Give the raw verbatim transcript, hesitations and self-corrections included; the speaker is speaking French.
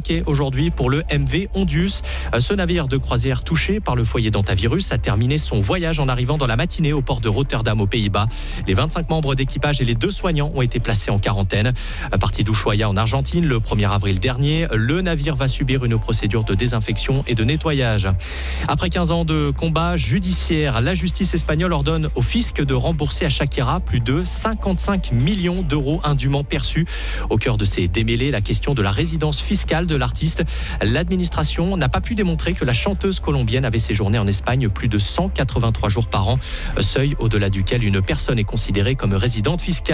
taquet aujourd'hui pour le M V Ondius. Ce navire de croisière touché par le foyer d'hantavirus a terminé son voyage en arrivant dans la matinée au port de Rotterdam aux Pays-Bas. Les vingt-cinq membres d'équipage et les deux soignants ont été placés en quarantaine. Parti d'Ushuaia en Argentine le premier avril dernier, le navire va subir une procédure de désinfection et de nettoyage. Après quinze ans de combat judiciaire, la justice espagnole ordonne au fisc de rembourser à Shakira plus de cinquante-cinq millions d'euros indûment perçus. Au cœur de ces démêlés, la question de la résidence fiscale de l'artiste. L'administration n'a pas pu démontrer que la chanteuse colombienne avait séjourné en Espagne plus de cent quatre-vingt-trois jours par an, seuil au-delà duquel une personne est considérée comme résidente fiscale.